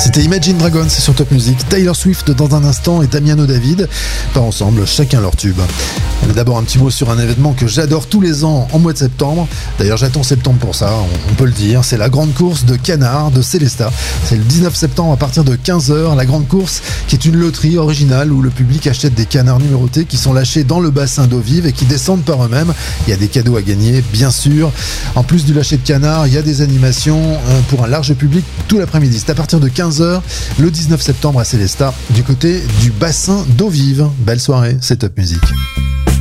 C'était Imagine Dragons, c'est sur Top Music. Taylor Swift dans un instant et Damiano David. Pas ensemble, chacun leur tube. Mais d'abord un petit mot sur un événement que j'adore tous les ans en mois de septembre. D'ailleurs j'attends septembre pour ça, on peut le dire. C'est la grande course de canards de Célestat. C'est le 19 septembre à partir de 15h. La grande course qui est une loterie originale où le public achète des canards numérotés qui sont lâchés dans le bassin d'eau vive et qui descendent par eux-mêmes. Il y a des cadeaux à gagner, bien sûr. En plus du lâcher de canards, il y a des animations pour un large public tout l'après-midi. C'est à partir de 15h le 19 septembre à Célestat, du côté du bassin d'eau vive. Belle soirée, c'est Top Music.